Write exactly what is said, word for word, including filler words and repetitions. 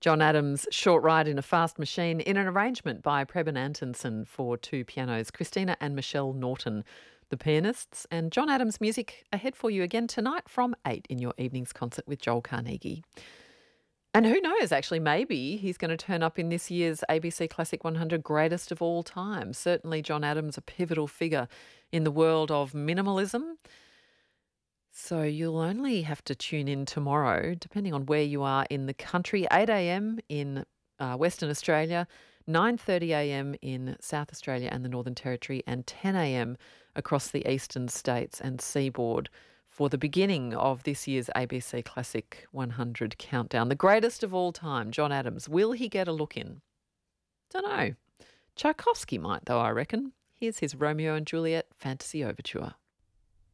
John Adams' Short Ride in a Fast Machine in an arrangement by Preben Antonsen for two pianos, Christina and Michelle Norton, the pianists, and John Adams music ahead for you again tonight from eight in your evening's concert with Joel Carnegie. And who knows, actually, maybe he's going to turn up in this year's A B C Classic one hundred Greatest of All Time. Certainly John Adams, a pivotal figure in the world of minimalism. So you'll only have to tune in tomorrow, depending on where you are in the country, eight a.m. in uh, Western Australia, nine thirty a.m. in South Australia and the Northern Territory, and ten a.m. across the eastern states and seaboard for the beginning of this year's A B C Classic one hundred countdown. The greatest of all time, John Adams. Will he get a look in? Don't know. Tchaikovsky might, though, I reckon. Here's his Romeo and Juliet Fantasy Overture.